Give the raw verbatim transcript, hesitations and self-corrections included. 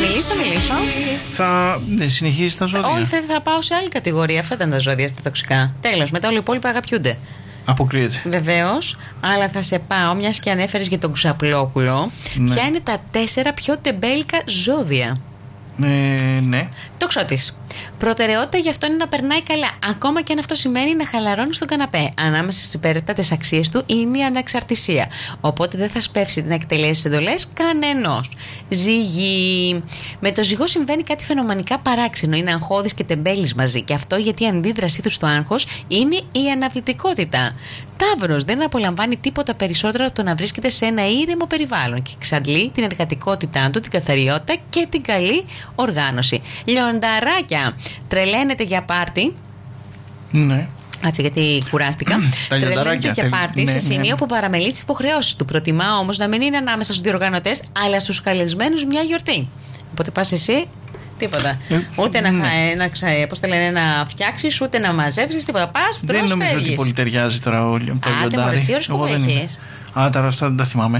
μιλήσω, θα μιλήσω. Θα ναι, συνεχίσει τα ζώδια. Όχι, θα, θα πάω σε άλλη κατηγορία. Αυτά ήταν τα ζώδια στα τοξικά. Τέλος, μετά όλα οι υπόλοιπα αγαπιούνται. Αποκλείεται. Βεβαίως, αλλά θα σε πάω, μιας και ανέφερες για τον Ξαπλόπουλο, Ναι. ποια είναι τα τέσσερα πιο τεμπέλικα ζώδια. Ε, ναι. Τοξότης. Προτεραιότητα για αυτό είναι να περνάει καλά, ακόμα και αν αυτό σημαίνει να χαλαρώνει στον καναπέ. Ανάμεσα στις υπέρτατες αξίες του είναι η αναξαρτησία. Οπότε δεν θα σπεύσει να εκτελέσει εντολές κανενός. Ζύγι. Με το ζυγό συμβαίνει κάτι φαινομενικά παράξενο. Είναι αγχώδης και τεμπέλης μαζί. Και αυτό γιατί η αντίδρασή του στο άγχος είναι η αναβλητικότητα. Ταύρος δεν απολαμβάνει τίποτα περισσότερο από το να βρίσκεται σε ένα ήρεμο περιβάλλον και εξαντλεί την εργατικότητά του, την καθαριότητα και την καλή οργάνωση. Λιονταράκια. Τρελαίνεται για πάρτι. Ναι. Έτσι, γιατί κουράστηκα. Τρελαίνεται για πάρτι ναι, σε σημείο ναι. που παραμελεί τις υποχρεώσεις του. Προτιμά όμως να μην είναι ανάμεσα στους διοργανωτές, αλλά στους καλεσμένους μια γιορτή. Οπότε πας εσύ. Τίποτα. Ε, ούτε να, ναι. χα, να, ξα, πώς το λένε, να φτιάξεις, ούτε να μαζέψεις, τίποτα. Πας, τρως, Δεν νομίζω φεύγεις. ότι πολύ ταιριάζει τώρα ο, το Άντε, λιοντάρι. μωρέ, τι οροσκόπο Εγώ δεν είμαι. έχεις? Α, τώρα αυτά δεν τα θυμάμαι.